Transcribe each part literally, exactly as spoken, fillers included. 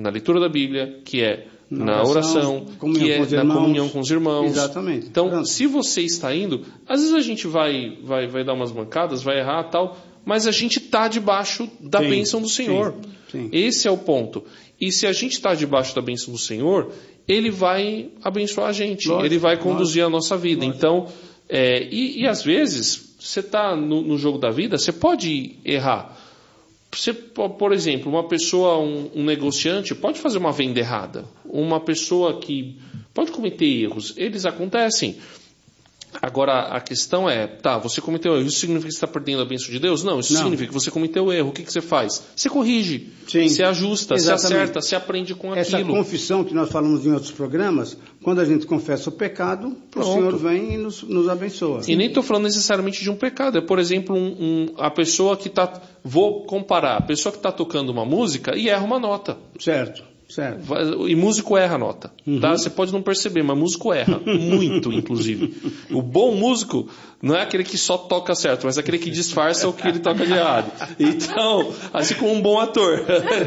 na leitura da Bíblia, que é na, na oração, oração que é na irmãos. comunhão com os irmãos. Exatamente. Então, Pronto. se você está indo, às vezes a gente vai, vai, vai dar umas mancadas, vai errar e tal, mas a gente está debaixo da sim, bênção do Senhor. Sim, sim. Esse é o ponto. E se a gente está debaixo da bênção do Senhor, Ele vai abençoar a gente. Lógico, Ele vai conduzir lógico, a nossa vida. Lógico. Então, é, e, e às vezes, você está no, no jogo da vida, você pode errar. Você, por exemplo, uma pessoa, um, um negociante, pode fazer uma venda errada. Uma pessoa que pode cometer erros. Eles acontecem. Agora, a questão é, tá, você cometeu erro, isso significa que você está perdendo a bênção de Deus? Não, isso não. significa que você cometeu erro. O que, que você faz? Você corrige, Sim. você ajusta, Exatamente. Você acerta, você aprende com Essa aquilo. Essa confissão que nós falamos em outros programas, quando a gente confessa o pecado, Pronto. O Senhor vem e nos, nos abençoa. E nem estou falando necessariamente de um pecado. É, por exemplo, um, um, a pessoa que está... Vou comparar. A pessoa que está tocando uma música e erra uma nota. Certo. Certo. E músico erra a nota. Uhum. Tá? Você pode não perceber, mas músico erra. Muito, inclusive. O bom músico não é aquele que só toca certo, mas aquele que disfarça o que ele toca de errado. Então, assim como um bom ator.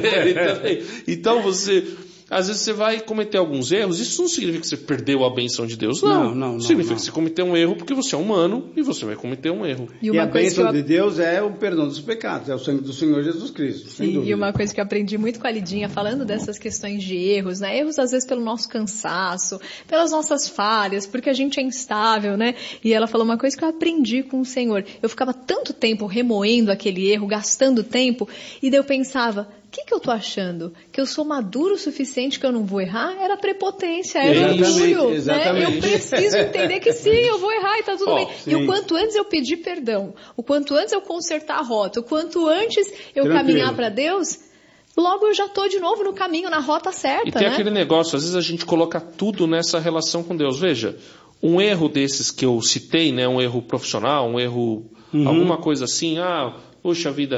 Então, você... Às vezes você vai cometer alguns erros, isso não significa que você perdeu a bênção de Deus, não. Não, não, não significa não. que você cometeu um erro porque você é humano e você vai cometer um erro. E, e a bênção eu... de Deus é o perdão dos pecados, é o sangue do Senhor Jesus Cristo. Sim, e uma coisa que eu aprendi muito com a Lidinha, falando dessas questões de erros, né? Erros às vezes pelo nosso cansaço, pelas nossas falhas, porque a gente é instável, né? E ela falou uma coisa que eu aprendi com o Senhor. Eu ficava tanto tempo remoendo aquele erro, gastando tempo, e daí eu pensava... O que, que eu estou achando? Que eu sou maduro o suficiente que eu não vou errar? Era prepotência, era orgulho. Né? Eu preciso entender que sim, eu vou errar e está tudo oh, bem. Sim. E o quanto antes eu pedir perdão, o quanto antes eu consertar a rota, o quanto antes eu Tranquilo. Caminhar para Deus, logo eu já estou de novo no caminho, na rota certa. E tem né? aquele negócio, às vezes a gente coloca tudo nessa relação com Deus. Veja, um erro desses que eu citei, né, um erro profissional, um erro, uhum. alguma coisa assim, ah, poxa vida...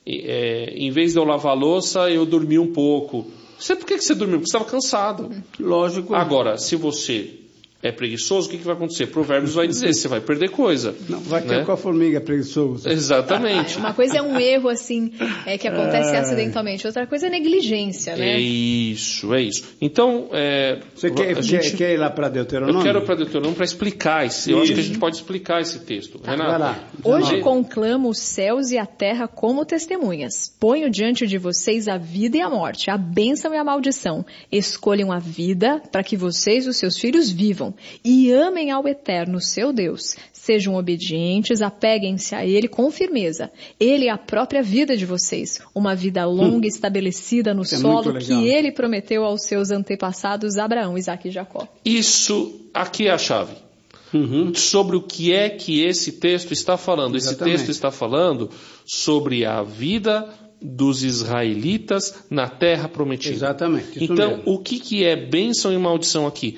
É, em vez de eu lavar a louça, eu dormi um pouco. Você, por que você dormiu? Porque você estava cansado. Lógico. Agora, se você é preguiçoso, o que, que vai acontecer? Provérbios vai dizer, você vai perder coisa. Não, vai né? ter com a formiga preguiçoso. Exatamente. Uma coisa é um erro, assim, é, que acontece é... acidentalmente. Outra coisa é negligência, né? É isso, é isso. Então, é, você quer, gente, quer, quer ir lá para Deuteronômio? Eu quero ir para Deuteronômio para explicar esse. Eu isso. acho que a gente pode explicar esse texto. Tá. Renata. Hoje conclamo os céus e a terra como testemunhas. Ponho diante de vocês a vida e a morte, a bênção e a maldição. Escolham a vida para que vocês e os seus filhos vivam. E amem ao Eterno, seu Deus. Sejam obedientes, apeguem-se a Ele com firmeza. Ele é a própria vida de vocês. Uma vida longa, hum. estabelecida no é solo que Ele prometeu aos seus antepassados Abraão, Isaque e Jacó. Isso aqui é a chave. Uhum. Sobre o que é que esse texto está falando. Exatamente. Esse texto está falando sobre a vida dos israelitas na terra prometida. Exatamente. Isso então, mesmo. o que, que é bênção e maldição aqui?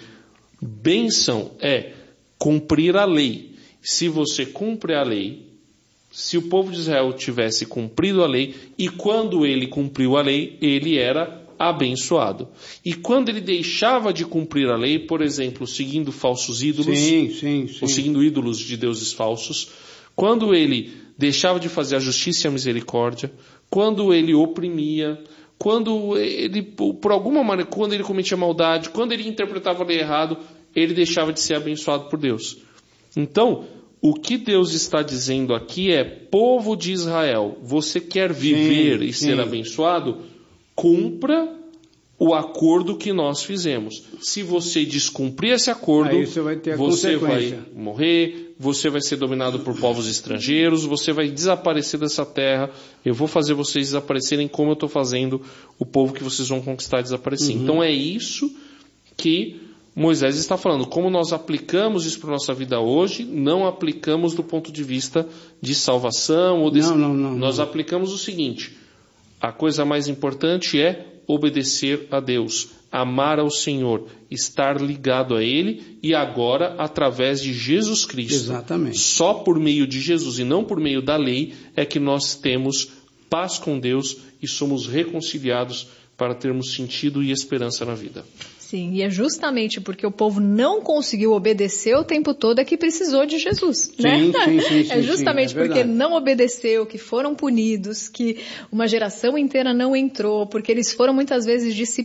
Bênção é cumprir a lei. Se você cumpre a lei, se o povo de Israel tivesse cumprido a lei, e quando ele cumpriu a lei, ele era abençoado. E quando ele deixava de cumprir a lei, por exemplo, seguindo falsos ídolos, sim, sim, sim. ou seguindo ídolos de deuses falsos, quando ele deixava de fazer a justiça e a misericórdia, quando ele oprimia, quando ele, por alguma maneira, quando ele cometia maldade, quando ele interpretava a lei errado, ele deixava de ser abençoado por Deus. Então, o que Deus está dizendo aqui é, povo de Israel, você quer viver sim, e sim. ser abençoado? Cumpra o acordo que nós fizemos. Se você descumprir esse acordo, aí você vai ter a você vai morrer, você vai ser dominado por povos estrangeiros, você vai desaparecer dessa terra, eu vou fazer vocês desaparecerem como eu estou fazendo o povo que vocês vão conquistar desaparecer. Uhum. Então é isso que Moisés está falando. Como nós aplicamos isso para a nossa vida hoje, não aplicamos do ponto de vista de salvação. Ou desse... não, não, não, nós não. aplicamos o seguinte, a coisa mais importante é obedecer a Deus, amar ao Senhor, estar ligado a Ele e agora através de Jesus Cristo. Exatamente. Só por meio de Jesus e não por meio da lei é que nós temos paz com Deus e somos reconciliados para termos sentido e esperança na vida. Sim, e é justamente porque o povo não conseguiu obedecer o tempo todo é que precisou de Jesus, sim, né? Sim, sim, sim, é justamente sim, é porque não obedeceu, que foram punidos, que uma geração inteira não entrou, porque eles foram muitas vezes disciplinados,